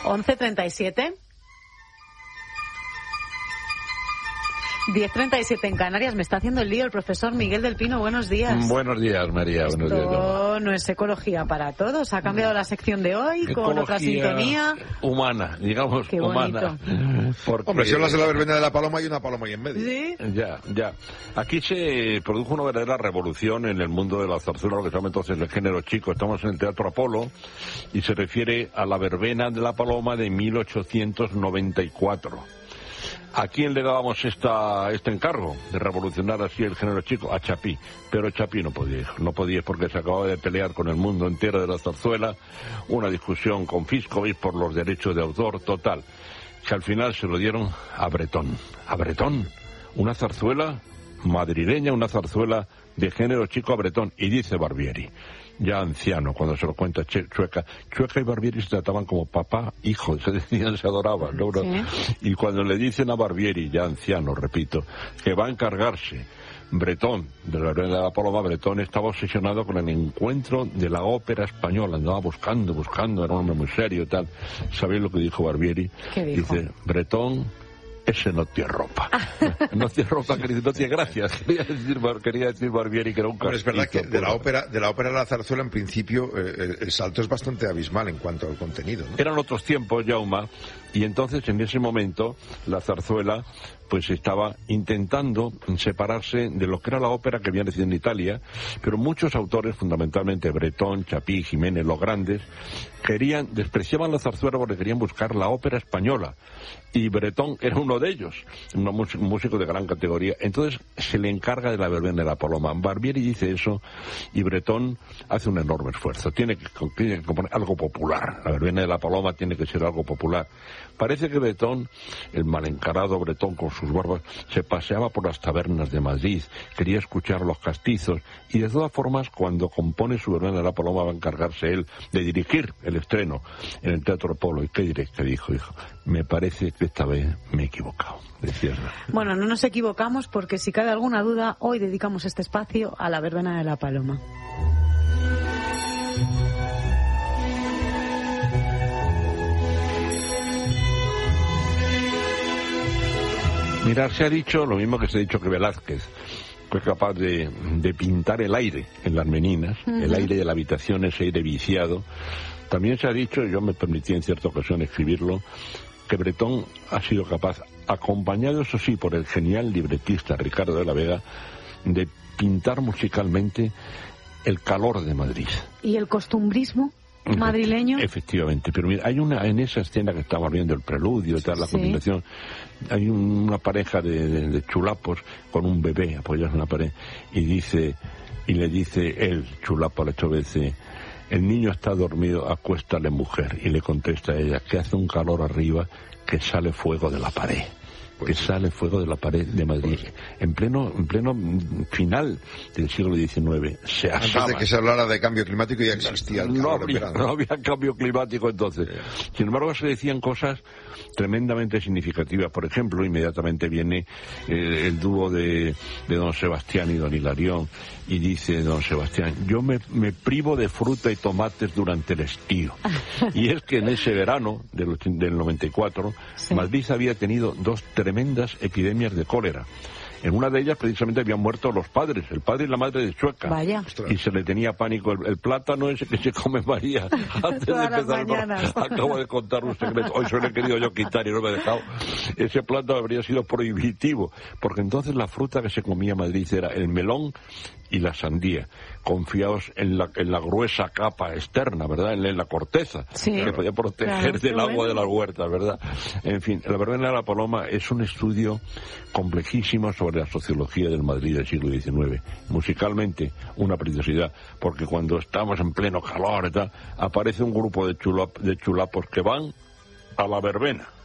11:37. 10:37 en Canarias. Me está haciendo el lío el profesor Miguel del Pino. Buenos días. Buenos días, María. Buenos días. Esto no es ecología para todos. Ha cambiado la sección de hoy ecología con otra sintonía. Humana, digamos. Qué humana. bonito. Hombre, si hablas de la verbena de la paloma, hay una paloma ahí en medio. ¿Sí? Ya. Aquí se produjo una verdadera revolución en el mundo de la zarzuela, lo que se llama entonces el género chico. Estamos en el Teatro Apolo y se refiere a la verbena de la paloma de 1894. ¿A quién le dábamos este encargo de revolucionar así el género chico? A Chapí. Pero Chapí no podía porque se acababa de pelear con el mundo entero de la zarzuela, una discusión con Fiscovich por los derechos de autor, total, que al final se lo dieron a Bretón. A Bretón, una zarzuela madrileña, una zarzuela de género chico a Bretón. Y dice Barbieri, ya anciano, cuando se lo cuenta Chueca y Barbieri se trataban como papá, hijo, se decían, se adoraban, ¿no? Sí. Y cuando le dicen a Barbieri, ya anciano, repito, que va a encargarse Bretón, de la verbena de la paloma, Bretón estaba obsesionado con el encuentro de la ópera española, andaba buscando, era un hombre muy serio y tal. ¿Sabéis lo que dijo Barbieri? ¿Qué dijo? Dice, Bretón, ese no tiene ropa. No tiene ropa, no tiene gracias. Quería decir Barbieri que era un castizo. Pero es verdad que de la ópera a la zarzuela, en principio, el salto es bastante abismal en cuanto al contenido, ¿no? Eran otros tiempos, Jaume, y entonces en ese momento la zarzuela pues estaba intentando separarse de lo que era la ópera que había nacido en Italia, pero muchos autores, fundamentalmente Bretón, Chapí, Jiménez, los grandes, despreciaban la zarzuela porque querían buscar la ópera española, y Bretón era uno de ellos, un músico de gran categoría. Entonces se le encarga de la verbena de la paloma. Barbieri dice eso y Bretón hace un enorme esfuerzo, tiene que componer algo popular, la verbena de la paloma tiene que ser algo popular. Parece que Bretón, el mal encarado Bretón con sus barbas, se paseaba por las tabernas de Madrid, quería escuchar los castizos, y de todas formas, cuando compone su verbena de la paloma, va a encargarse él de dirigir el estreno en el Teatro Apolo. ¿Y qué diré? ¿Qué dijo? Dijo, me parece que esta vez me he equivocado. Decía. Bueno, no nos equivocamos porque si cabe alguna duda, hoy dedicamos este espacio a la verbena de la paloma. Mirad, se ha dicho lo mismo que se ha dicho que Velázquez fue capaz de pintar el aire en las meninas, el aire de la habitación, ese aire viciado. También se ha dicho, yo me permití en cierta ocasión escribirlo, que Bretón ha sido capaz, acompañado eso sí por el genial libretista Ricardo de la Vega, de pintar musicalmente el calor de Madrid. ¿Y el costumbrismo madrileño? Efectivamente, pero mira, hay en esa escena que estamos viendo, el preludio y tal, la continuación, hay una pareja de chulapos con un bebé apoyados en una pared y le dice el chulapo a la chovece, el niño está dormido, acuéstale mujer, y le contesta a ella que hace un calor arriba que sale fuego de la pared. Que sale fuego de la pared de Madrid, en pleno final del siglo XIX. Se asaba. Antes de que se hablara de cambio climático ya existía el calor en verano. No había cambio climático entonces. Sin embargo, se decían cosas tremendamente significativas. Por ejemplo, inmediatamente viene el dúo de don Sebastián y don Hilarión, y dice don Sebastián, yo me privo de fruta y tomates durante el estío. Y es que en ese verano del 94, Madrid había tenido dos tremendas epidemias de cólera. En una de ellas precisamente habían muerto los padres, el padre y la madre de Chueca. Vaya. Y se le tenía pánico el plátano ese que se come María antes de empezar. Acabo de contar un secreto. Hoy se lo he querido yo quitar y no me he dejado. Ese plátano habría sido prohibitivo, porque entonces la fruta que se comía en Madrid era el melón y la sandía, confiados en la gruesa capa externa, ¿verdad? En la corteza, que podía proteger del agua de las huertas, ¿verdad? En fin, la verbena de la paloma es un estudio complejísimo sobre la sociología del Madrid del siglo XIX. Musicalmente, una preciosidad, porque cuando estamos en pleno calor y tal, aparece un grupo de chulapos que van a la verbena.